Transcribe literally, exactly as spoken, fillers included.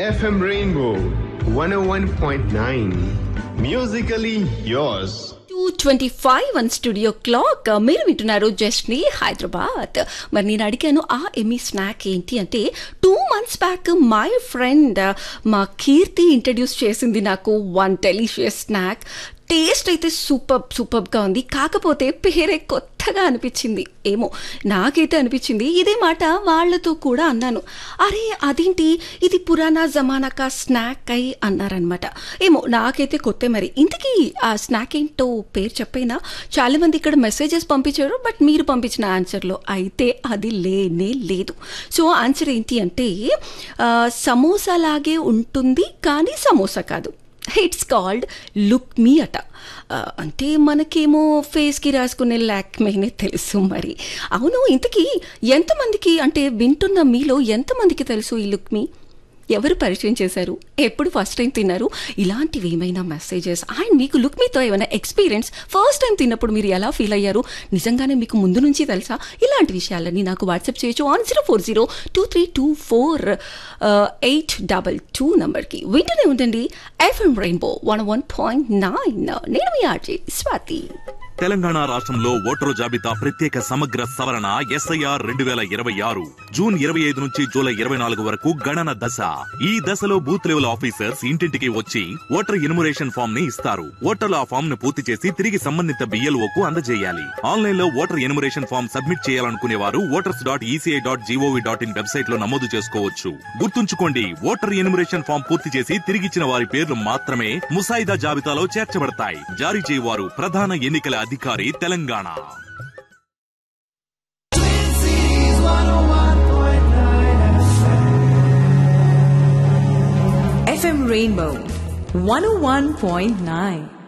F M Rainbow one oh one point nine. Musically yours. Two twenty five one studio clock. మీరు వింటున్నారు జస్ట్ని హైదరాబాద్. మరి నేను అడిగాను ఆ ఎమ్మీ స్నాక్ ఏంటి అంటే, two months back my friend మా కీర్తి ఇంట్రడ్యూస్ చేసింది నాకు వన్ డెలిషియస్ స్నాక్. టేస్ట్ అయితే సూపర్ సూపర్గా ఉంది, కాకపోతే పేరే కొత్తగా అనిపించింది. ఏమో నాకైతే అనిపించింది. ఇదే మాట వాళ్ళతో కూడా అన్నాను. అరే అదేంటి ఇది పురాణా జమానాకా స్నాక్ అయి అన్నారనమాట. ఏమో నాకైతే కొత్త. మరి ఇంతకీ ఆ స్నాక్ ఏంటో పేరు చెప్పైనా చాలామంది ఇక్కడ మెసేజెస్ పంపించారు, బట్ మీరు పంపించిన ఆన్సర్లో అయితే అది లేనే లేదు. సో ఆన్సర్ ఏంటి అంటే సమోసా లాగే ఉంటుంది కానీ సమోసా కాదు. ఇట్స్ కాల్డ్ లుక్ మీ అట. అంటే మనకేమో ఫేస్కి రాసుకునే లాక్మేనే తెలుసు. మరి అవును, ఇంతకీ ఎంతమందికి అంటే వింటున్న మీలో ఎంతమందికి తెలుసు ఈ లుక్ మీ? ఎవరు పరిచయం చేశారు? ఎప్పుడు ఫస్ట్ టైం తిన్నారు? ఇలాంటివి ఏమైనా మెసేజెస్ అండ్ మీకు లుక్ మీతో ఏమైనా ఎక్స్పీరియన్స్, ఫస్ట్ టైం తిన్నప్పుడు మీరు ఎలా ఫీల్ అయ్యారు? నిజంగానే మీకు ముందు నుంచి తెలుసా? ఇలాంటి విషయాలన్నీ నాకు వాట్సాప్ చేయొచ్చు on zero four zero two three two four eight double two నంబర్కి. వింటూనే ఉండండి FM rainbow one one point nine. నేను మీ ఆర్జే స్వాతి. తెలంగాణ రాష్ట్రంలో ఓటరు జాబితా ప్రత్యేక సమగ్ర సవరణ ఎస్ఐఆర్ రెండు వేల ఇరవై ఆరు జూన్ ఇరవై ఐదు నుంచి జూలై ఇరవై నాలుగు వరకు గణన దశ. ఈ దశలో బూత్ లెవెల్ ఆఫీసర్స్ ఇంటింటికి వచ్చి ఓటర్ ఎన్యుమరేషన్ ఫామ్ ని ఇస్తారు. ఓటర్లు ఆ ఫామ్ ను పూర్తి చేసి తిరిగి సంబంధిత బిఎల్ఓ కు అందజేయాలి. ఆన్లైన్ లో ఓటర్ ఎన్యుమరేషన్ ఫామ్ సబ్మిట్ చేయాలనుకునే వారు voters dot ECI dot GOV dot in website లో నమోదు చేసుకోవచ్చు. గుర్తుంచుకోండి, ఓటర్ ఎన్యుమరేషన్ ఫామ్ పూర్తి చేసి తిరిగిచ్చిన వారి పేర్లు మాత్రమే ముసాయిదా జాబితాలో చేర్చబడతాయి. జారీ చేయవారు ప్రధాన ఎన్నికల అధికారి, తెలంగాణ. ఎఫ్ఎం రెయిన్బో వన్ ఓ వన్ పాయింట్ నైన్.